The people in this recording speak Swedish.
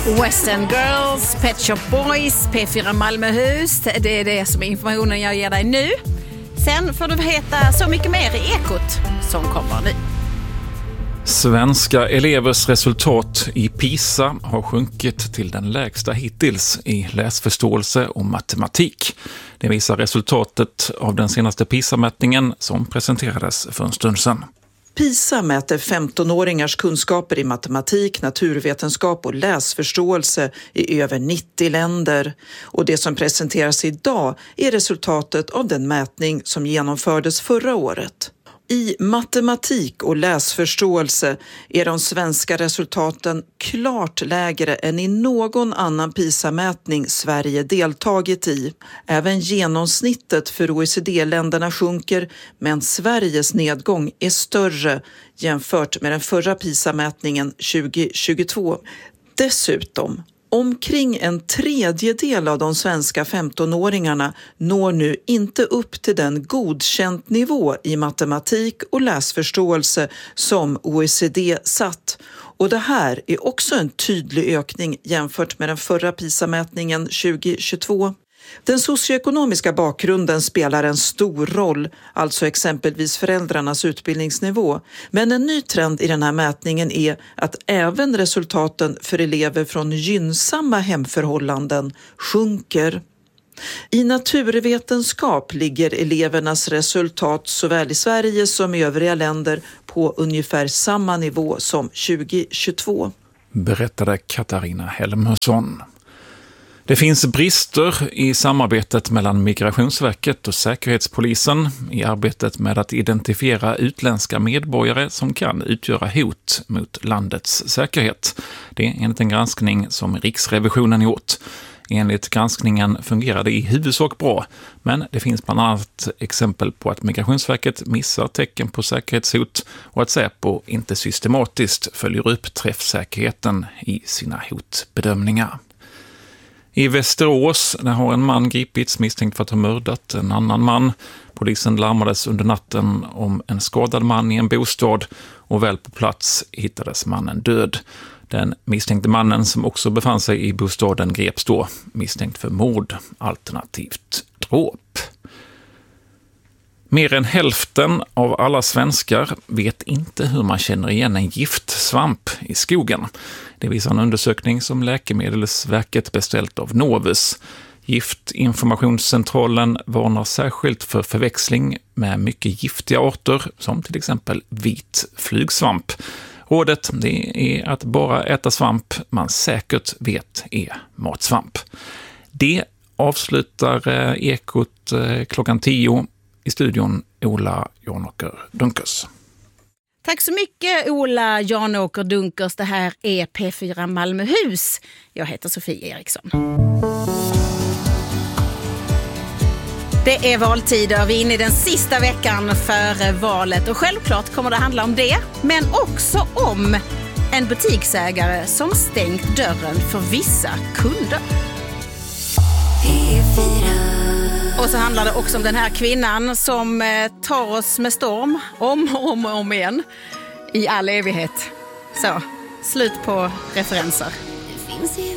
Western Girls, Pet Shop Boys, P4 Malmöhus. Det är det som är informationen jag ger dig nu. Sen får du veta så mycket mer i Ekot som kommer nu. Svenska elevers resultat i PISA har sjunkit till den lägsta hittills i läsförståelse och matematik. Det visar resultatet av den senaste PISA-mätningen som presenterades för en stund sedan. PISA mäter 15-åringars kunskaper i matematik, naturvetenskap och läsförståelse i över 90 länder. Och det som presenteras idag är resultatet av den mätning som genomfördes förra året. I matematik och läsförståelse är de svenska resultaten klart lägre än i någon annan PISA-mätning Sverige deltagit i. Även genomsnittet för OECD-länderna sjunker, men Sveriges nedgång är större jämfört med den förra PISA-mätningen 2022. Dessutom, omkring en tredjedel av de svenska 15-åringarna når nu inte upp till den godkänt nivå i matematik och läsförståelse som OECD satt. Och det här är också en tydlig ökning jämfört med den förra PISA-mätningen 2022. Den socioekonomiska bakgrunden spelar en stor roll, alltså exempelvis föräldrarnas utbildningsnivå. Men en ny trend i den här mätningen är att även resultaten för elever från gynnsamma hemförhållanden sjunker. I naturvetenskap ligger elevernas resultat såväl i Sverige som i övriga länder på ungefär samma nivå som 2022. Berättade Katarina Helmersson. Det finns brister i samarbetet mellan Migrationsverket och Säkerhetspolisen i arbetet med att identifiera utländska medborgare som kan utgöra hot mot landets säkerhet. Det är enligt en granskning som Riksrevisionen gjort. Enligt granskningen fungerar det i huvudsak bra, men det finns bland annat exempel på att Migrationsverket missar tecken på säkerhetshot och att Säpo inte systematiskt följer upp träffsäkerheten i sina hotbedömningar. I Västerås där har en man gripits misstänkt för att ha mördat en annan man. Polisen larmades under natten om en skadad man i en bostad och väl på plats hittades mannen död. Den misstänkte mannen som också befann sig i bostaden greps då misstänkt för mord alternativt dråp. Mer än hälften av alla svenskar vet inte hur man känner igen en giftsvamp i skogen. Det visar en undersökning som Läkemedelsverket beställt av Novus. Giftinformationscentralen varnar särskilt för förväxling med mycket giftiga arter som till exempel vit flygsvamp. Rådet det är att bara äta svamp man säkert vet är matsvamp. Det avslutar Ekot klockan 10. I studion Ola Janåker Dunkers. Tack så mycket Ola Janåker Dunkers. Det här är P4 Malmöhus. Jag heter Sofie Eriksson. Det är valtider. Vi är inne i den sista veckan före valet. Och självklart kommer det handla om det. Men också om en butiksägare som stängt dörren för vissa kunder. Och så handlar det också om den här kvinnan som tar oss med storm om igen i all evighet. Så, slut på referenser.